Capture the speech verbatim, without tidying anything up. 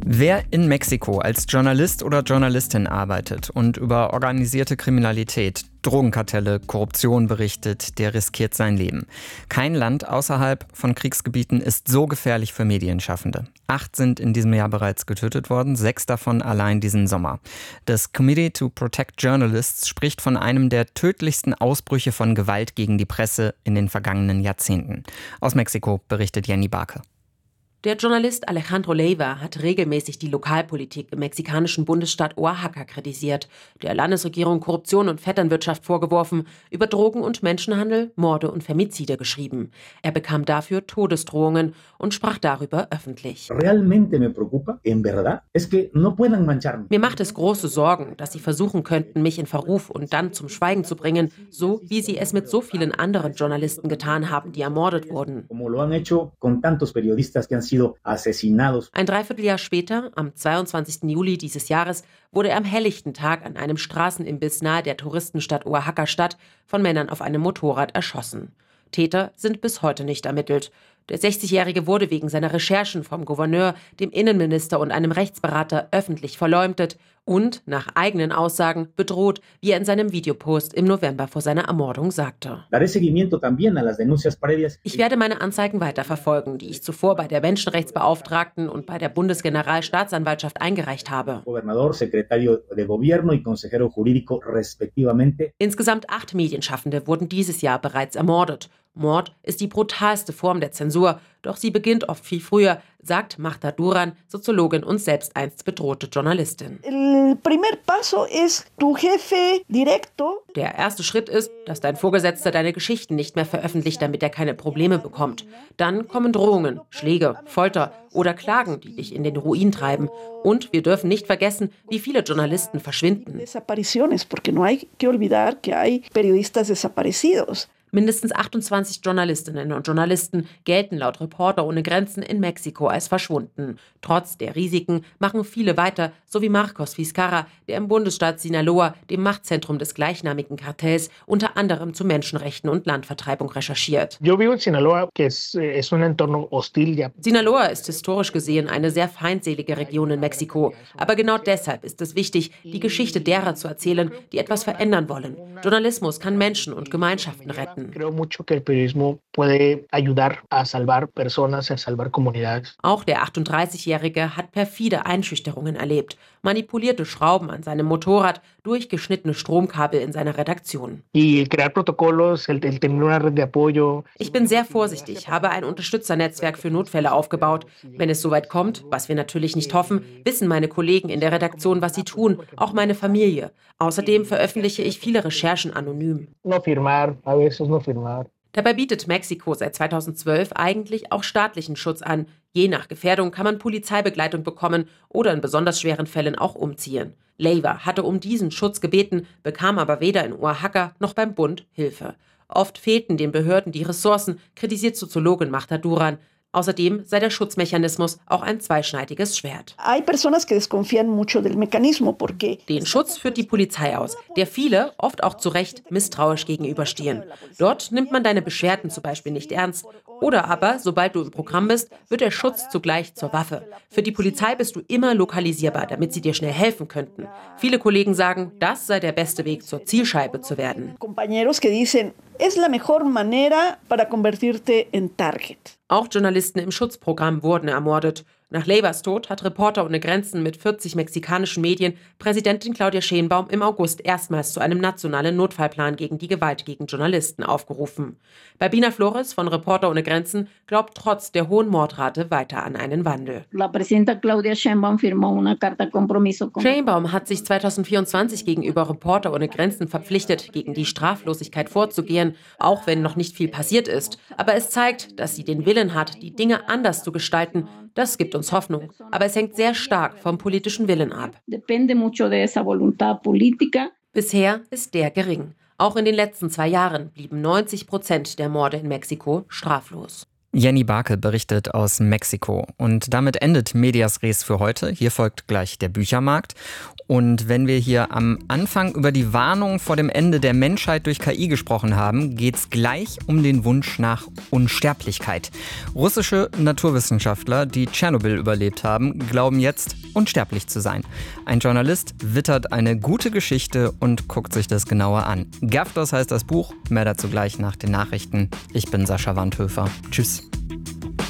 Wer in Mexiko als Journalist oder Journalistin arbeitet und über organisierte Kriminalität, Drogenkartelle, Korruption berichtet, der riskiert sein Leben. Kein Land außerhalb von Kriegsgebieten ist so gefährlich für Medienschaffende. Acht sind in diesem Jahr bereits getötet worden, sechs davon allein diesen Sommer. Das Committee to Protect Journalists spricht von einem der tödlichsten Ausbrüche von Gewalt gegen die Presse in den vergangenen Jahrzehnten. Aus Mexiko berichtet Jenny Barke. Der Journalist Alejandro Leiva hat regelmäßig die Lokalpolitik im mexikanischen Bundesstaat Oaxaca kritisiert, der Landesregierung Korruption und Vetternwirtschaft vorgeworfen, über Drogen- und Menschenhandel, Morde und Femizide geschrieben. Er bekam dafür Todesdrohungen und sprach darüber öffentlich. Mir macht es große Sorgen, dass sie versuchen könnten, mich in Verruf und dann zum Schweigen zu bringen, so wie sie es mit so vielen anderen Journalisten getan haben, die ermordet wurden. Ein Dreivierteljahr später, am zweiundzwanzigsten Juli dieses Jahres, wurde er am helllichten Tag an einem Straßenimbiss nahe der Touristenstadt Oaxaca-Stadt von Männern auf einem Motorrad erschossen. Täter sind bis heute nicht ermittelt. Der sechzigjährige wurde wegen seiner Recherchen vom Gouverneur, dem Innenminister und einem Rechtsberater öffentlich verleumdet und, nach eigenen Aussagen, bedroht, wie er in seinem Videopost im November vor seiner Ermordung sagte. Ich werde meine Anzeigen weiterverfolgen, die ich zuvor bei der Menschenrechtsbeauftragten und bei der Bundesgeneralstaatsanwaltschaft eingereicht habe. Insgesamt acht Medienschaffende wurden dieses Jahr bereits ermordet. Mord ist die brutalste Form der Zensur, doch sie beginnt oft viel früher, sagt Marta Duran, Soziologin und selbst einst bedrohte Journalistin. Der erste Schritt ist, dass dein Vorgesetzter deine Geschichten nicht mehr veröffentlicht, damit er keine Probleme bekommt. Dann kommen Drohungen, Schläge, Folter oder Klagen, die dich in den Ruin treiben. Und wir dürfen nicht vergessen, wie viele Journalisten verschwinden. Mindestens achtundzwanzig Journalistinnen und Journalisten gelten laut Reporter ohne Grenzen in Mexiko als verschwunden. Trotz der Risiken machen viele weiter, so wie Marcos Vizcarra, der im Bundesstaat Sinaloa, dem Machtzentrum des gleichnamigen Kartells, unter anderem zu Menschenrechten und Landvertreibung recherchiert. Sinaloa ist historisch gesehen eine sehr feindselige Region in Mexiko. Aber genau deshalb ist es wichtig, die Geschichte derer zu erzählen, die etwas verändern wollen. Journalismus kann Menschen und Gemeinschaften retten. Auch der achtunddreißigjährige hat perfide Einschüchterungen erlebt. Manipulierte Schrauben an seinem Motorrad, durchgeschnittene Stromkabel in seiner Redaktion. Ich bin sehr vorsichtig, habe ein Unterstützernetzwerk für Notfälle aufgebaut. Wenn es soweit kommt, was wir natürlich nicht hoffen, wissen meine Kollegen in der Redaktion, was sie tun, auch meine Familie. Außerdem veröffentliche ich viele Recherchen anonym. Dabei bietet Mexiko seit zweitausendzwölf eigentlich auch staatlichen Schutz an. Je nach Gefährdung kann man Polizeibegleitung bekommen oder in besonders schweren Fällen auch umziehen. Leiva hatte um diesen Schutz gebeten, bekam aber weder in Oaxaca noch beim Bund Hilfe. Oft fehlten den Behörden die Ressourcen, kritisiert Soziologin Marta Duran. Außerdem sei der Schutzmechanismus auch ein zweischneidiges Schwert. Den Schutz führt die Polizei aus, der viele, oft auch zu Recht, misstrauisch gegenüberstehen. Dort nimmt man deine Beschwerden zum Beispiel nicht ernst. Oder aber, sobald du im Programm bist, wird der Schutz zugleich zur Waffe. Für die Polizei bist du immer lokalisierbar, damit sie dir schnell helfen könnten. Viele Kollegen sagen, das sei der beste Weg, zur Zielscheibe zu werden. Auch Journalisten im Schutzprogramm wurden ermordet. Nach Leivas Tod hat Reporter ohne Grenzen mit vierzig mexikanischen Medien Präsidentin Claudia Sheinbaum im August erstmals zu einem nationalen Notfallplan gegen die Gewalt gegen Journalisten aufgerufen. Barbina Flores von Reporter ohne Grenzen glaubt trotz der hohen Mordrate weiter an einen Wandel. Sheinbaum hat sich zweitausendvierundzwanzig gegenüber Reporter ohne Grenzen verpflichtet, gegen die Straflosigkeit vorzugehen, auch wenn noch nicht viel passiert ist. Aber es zeigt, dass sie den Willen hat, die Dinge anders zu gestalten. Das gibt uns Hoffnung, aber es hängt sehr stark vom politischen Willen ab. Bisher ist der gering. Auch in den letzten zwei Jahren blieben neunzig Prozent der Morde in Mexiko straflos. Jenny Barke berichtet aus Mexiko. Und damit endet Medias Res für heute. Hier folgt gleich der Büchermarkt. Und wenn wir hier am Anfang über die Warnung vor dem Ende der Menschheit durch K I gesprochen haben, geht's gleich um den Wunsch nach Unsterblichkeit. Russische Naturwissenschaftler, die Tschernobyl überlebt haben, glauben jetzt, unsterblich zu sein. Ein Journalist wittert eine gute Geschichte und guckt sich das genauer an. Gavdos heißt das Buch, mehr dazu gleich nach den Nachrichten. Ich bin Sascha Wandhöfer. Tschüss.